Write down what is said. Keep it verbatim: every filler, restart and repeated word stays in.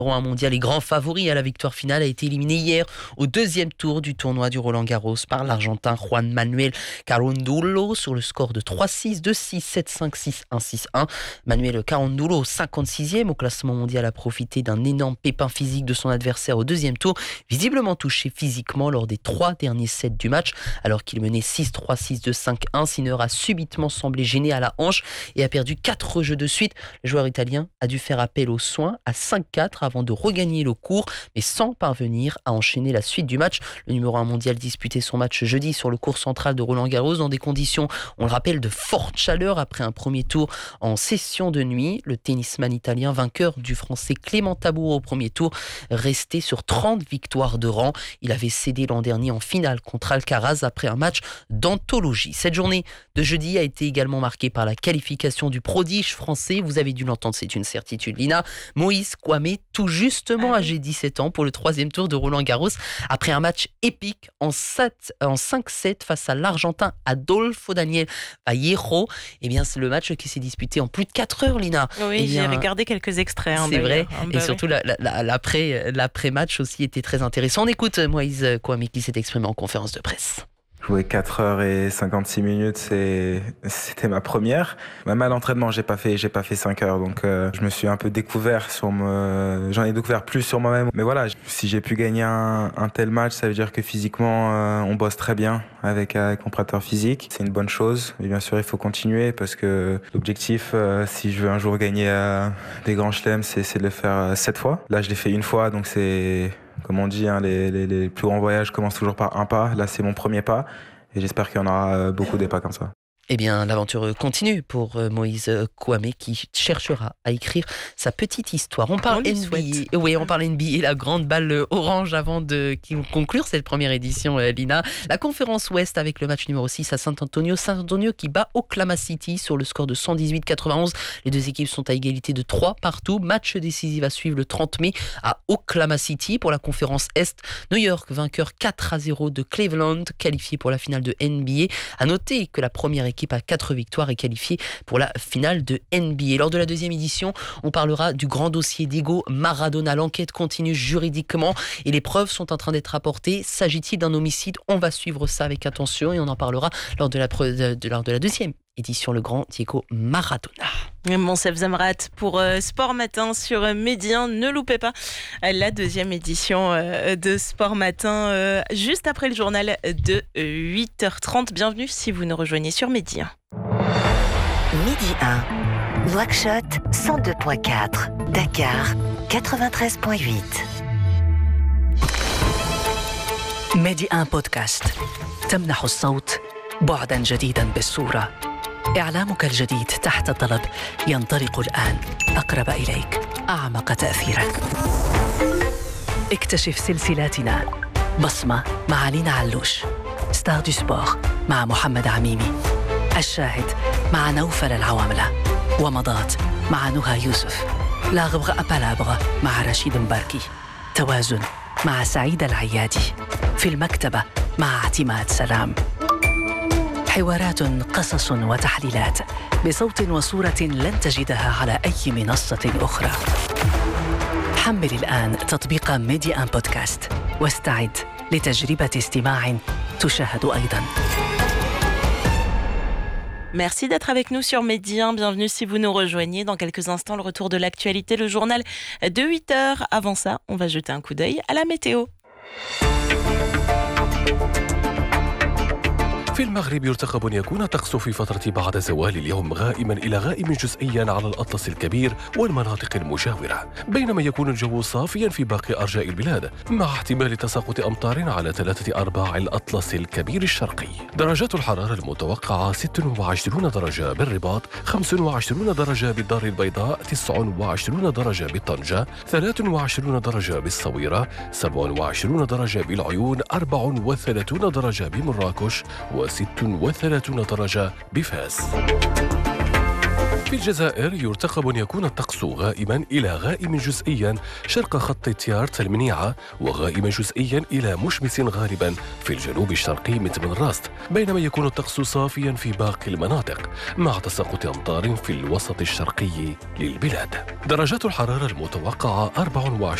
Un mondial et grand favori à la victoire finale a été éliminé hier au deuxième tour du tournoi du Roland-Garros par l'Argentin Juan Manuel Carandulo sur le score de trois six, deux six, sept cinq, six un, six un. Manuel Carandulo, cinquante-sixième au classement mondial, a profité d'un énorme pépin physique de son adversaire au deuxième tour, visiblement touché physiquement lors des trois derniers sets du match. Alors qu'il menait six trois, six deux, cinq un, Sinner a subitement semblé gêné à la hanche et a perdu quatre jeux de suite. Le joueur italien a dû faire appel aux soins à cinq quatre avant de regagner le court, mais sans parvenir à enchaîner la suite du match. Le numéro un mondial disputait son match jeudi sur le court central de Roland-Garros dans des conditions, on le rappelle, de forte chaleur après un premier tour en session de nuit. Le tennisman italien, vainqueur du français Clément Tabour au premier tour, restait sur trente victoires de rang. Il avait cédé l'an dernier en finale contre Alcaraz après un match d'anthologie. Cette journée de jeudi a été également marquée par la qualification du prodige français. Vous avez dû l'entendre, c'est une certitude, Lina. Moïse Kouamé, tout justement âgé dix-sept ans, pour le troisième tour de Roland-Garros après un match épique en, sept, en cinq sept face à l'Argentin Adolfo Daniel Vallejo. Eh bien, c'est le match qui s'est disputé en plus de quatre heures, Lina. Oui, eh bien, j'ai regardé quelques extraits. Hein, c'est vrai, hein, et bah surtout ouais. la, la, l'après, l'après-match aussi était très intéressant. On écoute Moïse Kouamé qui s'est exprimé en conférence de presse. Jouer quatre heures et cinquante-six minutes, c'est, c'était ma première. Même à l'entraînement, j'ai pas fait, j'ai pas fait cinq heures. Donc, euh, je me suis un peu découvert sur me, j'en ai découvert plus sur moi-même. Mais voilà, si j'ai pu gagner un, un tel match, ça veut dire que physiquement, euh, on bosse très bien avec, avec mon préparateur physique. C'est une bonne chose. Et bien sûr, il faut continuer parce que l'objectif, euh, si je veux un jour gagner euh, des grands chelems, c'est, c'est de le faire sept fois. Là, je l'ai fait une fois, donc c'est, comme on dit, hein, les, les, les plus grands voyages commencent toujours par un pas. Là, c'est mon premier pas. Et j'espère qu'il y en aura beaucoup des pas comme ça. Eh bien, l'aventure continue pour Moïse Kouamé qui cherchera à écrire sa petite histoire. On parle N B A, oui, on parle N B A, la grande balle orange avant de conclure cette première édition, Lina. La conférence Ouest avec le match numéro six à San Antonio. San Antonio qui bat Oklahoma City sur le score de cent dix-huit à quatre-vingt-onze. Les deux équipes sont à égalité de trois partout. Match décisif à suivre le trente mai à Oklahoma City. Pour la conférence Est, New York vainqueur quatre à zéro de Cleveland, qualifié pour la finale de N B A. À noter que la première équipe à quatre victoires est qualifiée pour la finale de N B A. Lors de la deuxième édition, on parlera du grand dossier Diego Maradona. L'enquête continue juridiquement et les preuves sont en train d'être apportées. S'agit-il d'un homicide ? On va suivre ça avec attention et on en parlera lors de la, de, de, lors de la deuxième édition, le grand Diego Maradona. Monsef Zamrat pour euh, Sport Matin sur euh, Medi un. Ne loupez pas euh, la deuxième édition euh, de Sport Matin euh, juste après le journal de huit heures trente. Bienvenue si vous nous rejoignez sur Medi un. Medi un, Nouakchott cent deux virgule quatre, Dakar quatre-vingt-treize virgule huit. ميدي آن بودكاست تمنح الصوت بعداً جديداً بالصورة. إعلامك الجديد تحت طلب ينطلق الآن أقرب إليك، أعمق تأثيراً. اكتشف سلسلاتنا: بصمة مع لينا علوش، ستار دو سبور مع محمد عميمي، الشاهد مع نوفل العواملة، ومضات مع نهى يوسف، لا غبغة أبالابغة مع رشيد مباركي، توازن مع سعيد العيادي، في المكتبة مع اعتماد سلام. حوارات، قصص وتحليلات بصوت وصورة لن تجدها على أي منصة أخرى. حمل الآن تطبيق ميدي آن بودكاست واستعد لتجربة استماع تشاهد أيضاً. Merci d'être avec nous sur Medi un. Bienvenue si vous nous rejoignez. Dans quelques instants, le retour de l'actualité, le journal de huit heures. Avant ça, on va jeter un coup d'œil à la météo. في المغرب يرتقب أن يكون الطقس في فترة بعد زوال اليوم غائما إلى غائم جزئيا على الأطلس الكبير والمناطق المجاورة، بينما يكون الجو صافيا في باقي أرجاء البلاد مع احتمال تساقط أمطار على ثلاثة أرباع الأطلس الكبير الشرقي. درجات الحرارة المتوقعة ستة وعشرين درجة بالرباط، خمسة وعشرين درجة بالدار البيضاء، تسعة وعشرين درجة بالطنجة، ثلاثة وعشرين درجة بالصويرة، سبعة وعشرين درجة بالعيون، أربعة وثلاثين درجة بمراكش، وست وثلاثين درجة بفاس. في الجزائر يرتقب أن يكون الطقس غائما إلى غائم جزئيا شرق خط تيارت المنيعة، وغائما جزئيا إلى مشمس غالبا في الجنوب الشرقي من تمن راست، بينما يكون الطقس صافيا في باقي المناطق مع تساقط أمطار في الوسط الشرقي للبلاد. درجات الحرارة المتوقعة أربعة وعشرين